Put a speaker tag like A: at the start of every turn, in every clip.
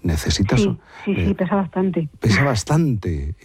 A: Necesitas...
B: Sí, pesa bastante.
A: Pesa bastante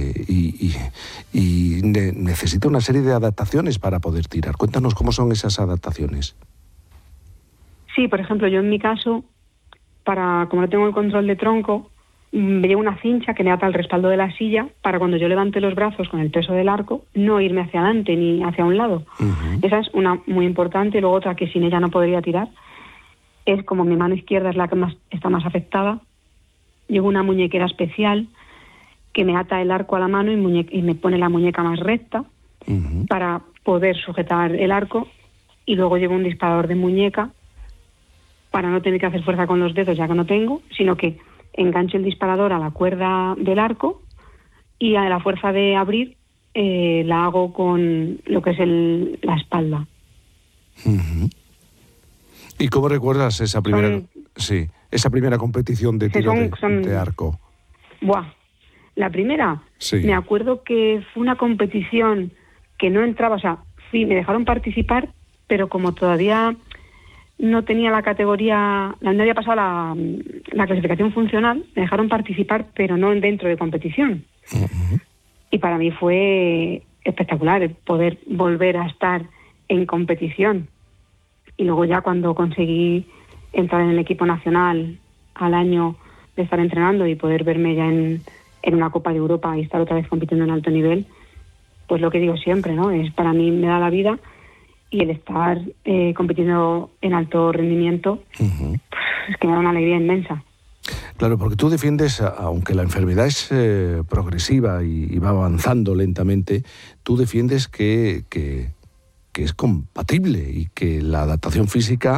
A: y necesita una serie de adaptaciones para poder tirar. Cuéntanos cómo son esas adaptaciones.
B: Sí, por ejemplo, yo en mi caso, como no tengo el control de tronco, me llevo una cincha que me ata al respaldo de la silla para cuando yo levante los brazos con el peso del arco, no irme hacia adelante ni hacia un lado. Uh-huh. Esa es una muy importante. Y luego otra que sin ella no podría tirar es como mi mano izquierda es la que está más afectada. Llevo una muñequera especial que me ata el arco a la mano y me pone la muñeca más recta uh-huh. para poder sujetar el arco. Y luego llevo un disparador de muñeca para no tener que hacer fuerza con los dedos, ya que no tengo, sino que engancho el disparador a la cuerda del arco y a la fuerza de abrir la hago con lo que es la espalda.
A: Uh-huh. ¿Y cómo recuerdas esa primera competición de tiro de arco?
B: La primera, me acuerdo que fue una competición que no entraba, me dejaron participar, pero como todavía no tenía la categoría, no había pasado la clasificación funcional, me dejaron participar, pero no dentro de competición. Uh-huh. Y para mí fue espectacular el poder volver a estar en competición. Y luego ya cuando conseguí entrar en el equipo nacional al año de estar entrenando y poder verme ya en una Copa de Europa y estar otra vez compitiendo en alto nivel, pues lo que digo siempre, ¿no? Es para mí me da la vida. Y el estar compitiendo en alto rendimiento, uh-huh. Es que me da una alegría inmensa.
A: Claro, porque tú defiendes, aunque la enfermedad es progresiva y va avanzando lentamente, tú defiendes que es compatible y que la adaptación física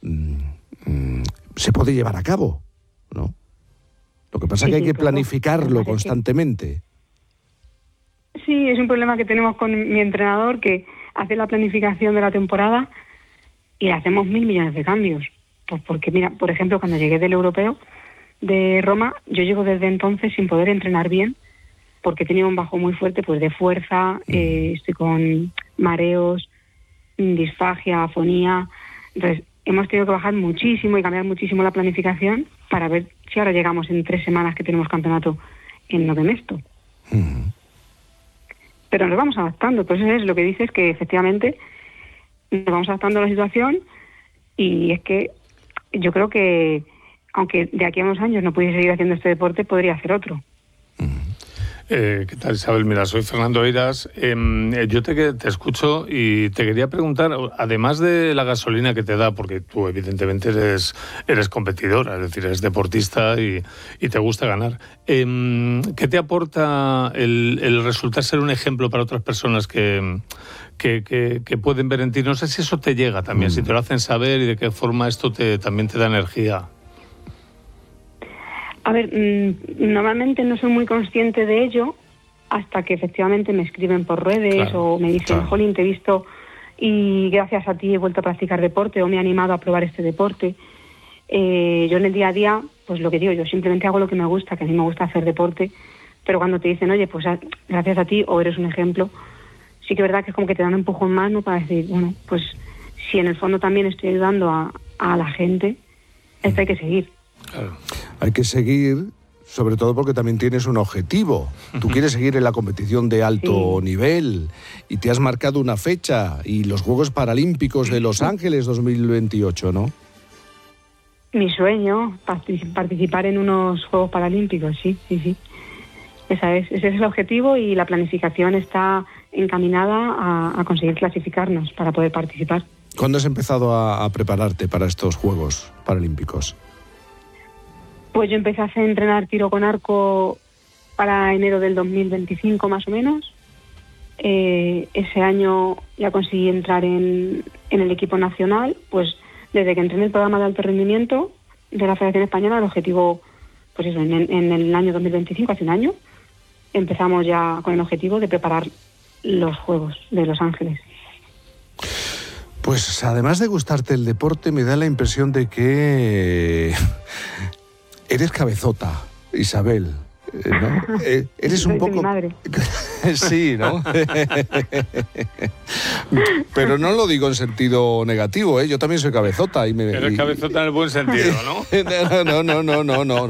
A: se puede llevar a cabo, ¿no? Lo que pasa es que hay que planificarlo constantemente.
B: Sí, es un problema que tenemos con mi entrenador, que hace la planificación de la temporada y hacemos 1.000 millones de cambios. Pues porque, mira, por ejemplo, cuando llegué del europeo de Roma, yo llego desde entonces sin poder entrenar bien porque he tenido un bajo muy fuerte pues de fuerza, estoy con mareos, disfagia, afonía. Entonces, hemos tenido que bajar muchísimo y cambiar muchísimo la planificación para ver si ahora llegamos en 3 semanas que tenemos campeonato en Novemesto. Uh-huh. Pero nos vamos adaptando, pues eso es lo que dices, que efectivamente nos vamos adaptando a la situación y es que yo creo que aunque de aquí a unos años no pudiese seguir haciendo este deporte, podría hacer otro.
C: ¿Qué tal, Isabel? Mira, soy Fernando Eiras. Yo te escucho y te quería preguntar, además de la gasolina que te da, porque tú evidentemente eres competidora, es decir, eres deportista y te gusta ganar, ¿qué te aporta el resultar ser un ejemplo para otras personas que pueden ver en ti? No sé si eso te llega también, si te lo hacen saber y de qué forma esto también te da energía.
B: A ver, normalmente no soy muy consciente de ello hasta que efectivamente me escriben por redes o me dicen, Jolín, te he visto y gracias a ti he vuelto a practicar deporte o me he animado a probar este deporte. Yo en el día a día, pues lo que digo, yo simplemente hago lo que me gusta, que a mí me gusta hacer deporte, pero cuando te dicen, oye, pues gracias a ti o eres un ejemplo, sí que es verdad que es como que te dan un empujón más, ¿no? Para decir, bueno, pues si en el fondo también estoy ayudando a la gente, esto hay que seguir.
A: Claro. Hay que seguir, sobre todo porque también tienes un objetivo. Tú quieres seguir en la competición de alto nivel y te has marcado una fecha y los Juegos Paralímpicos de Los Ángeles 2028, ¿no?
B: Mi sueño, participar en unos Juegos Paralímpicos, sí. Ese es el objetivo y la planificación está encaminada a conseguir clasificarnos para poder participar.
A: ¿Cuándo has empezado a prepararte para estos Juegos Paralímpicos?
B: Pues yo empecé a entrenar tiro con arco para enero del 2025 más o menos. Ese año ya conseguí entrar en el equipo nacional. Pues desde que entré en el programa de alto rendimiento de la Federación Española, el objetivo, pues eso, en el año 2025, hace un año, empezamos ya con el objetivo de preparar los Juegos de Los Ángeles.
A: Pues además de gustarte el deporte, me da la impresión de que eres cabezota, Isabel, ¿no? Eres un poco...
B: Mi madre.
A: Sí, ¿no? Pero no lo digo en sentido negativo, ¿eh? Yo también soy cabezota.
C: Eres cabezota en el buen sentido, ¿no?
A: No.